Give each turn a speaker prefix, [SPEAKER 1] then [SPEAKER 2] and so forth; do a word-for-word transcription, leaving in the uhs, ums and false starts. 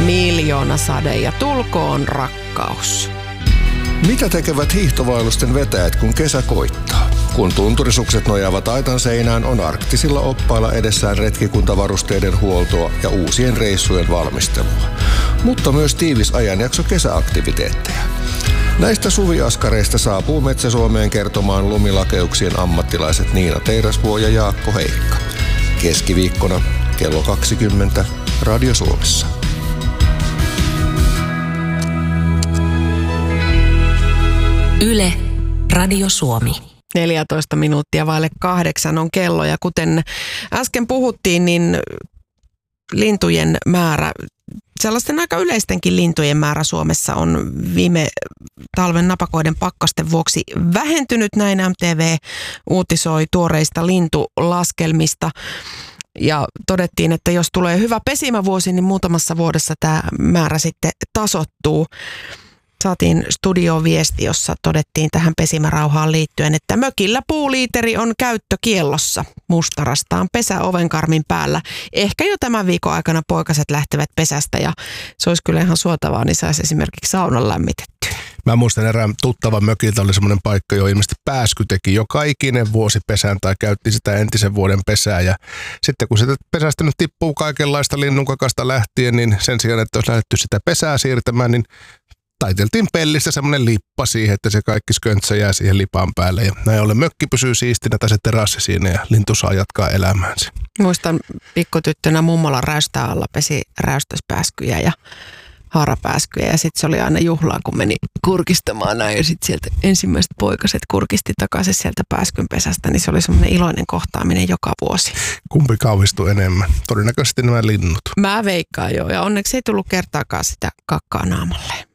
[SPEAKER 1] Miljoona sade ja tulkoon rakkaus.
[SPEAKER 2] Mitä tekevät hiihtovaellusten vetäjät, kun kesä koittaa? Kun tunturisukset nojaavat aitan seinään, on arktisilla oppailla edessään retkikuntavarusteiden huoltoa ja uusien reissujen valmistelua. Mutta myös tiivis ajanjakso kesäaktiviteetteja. Näistä suviaskareista saapuu Metsä-Suomeen kertomaan lumilakeuksien ammattilaiset Niina Teirasvuo ja Jaakko Heikka. Keskiviikkona kello kaksikymmentä Radio Suomessa.
[SPEAKER 3] Yle, Radio Suomi.
[SPEAKER 1] neljätoista minuuttia vaille kahdeksan on kello ja kuten äsken puhuttiin, niin lintujen määrä, sellaisten aika yleistenkin lintujen määrä Suomessa on viime talven napakoiden pakkasten vuoksi vähentynyt. Näin M T V uutisoi tuoreista lintulaskelmista. Ja todettiin, että jos tulee hyvä pesimävuosi, niin muutamassa vuodessa tämä määrä sitten tasoittuu. Saatiin studioviesti, jossa todettiin tähän pesimärauhaan liittyen, että mökillä puuliiteri on käyttökiellossa. Mustarastaan pesä ovenkarmin päällä. Ehkä jo tämän viikon aikana poikaset lähtevät pesästä ja se olisi kyllä ihan suotavaa, niin saisi esimerkiksi saunan lämmitettyä.
[SPEAKER 4] Mä muistan erään tuttavan mökiltä oli semmoinen paikka, jo ilmeisesti pääsky teki joka ikinen vuosi pesään tai käytti sitä entisen vuoden pesää. Ja sitten kun sitä pesästä nyt tippuu kaikenlaista linnunkakasta lähtien, niin sen sijaan, että olisi lähdetty sitä pesää siirtämään, niin taiteltiin pellistä semmoinen lippa siihen, että se kaikki sköntsä jää siihen lipan päälle. Ja näin ollen mökki pysyy siistinä tai se terassi siinä ja lintu saa jatkaa elämäänsä.
[SPEAKER 1] Muistan pikkutyttönä mummolan räystää alla pesi räystäspääskyjä ja haarapääskyjä. Ja sitten se oli aina juhlaan, kun meni kurkistamaan näin. Ja sitten sieltä ensimmäiset poikaset kurkisti takaisin sieltä pääskyn pesästä. Niin se oli semmoinen iloinen kohtaaminen joka vuosi.
[SPEAKER 4] Kumpi kauhistui enemmän? Todennäköisesti nämä linnut.
[SPEAKER 1] Mä veikkaan joo. Ja onneksi ei tullut kertaakaan sitä kakkaa naamalleen.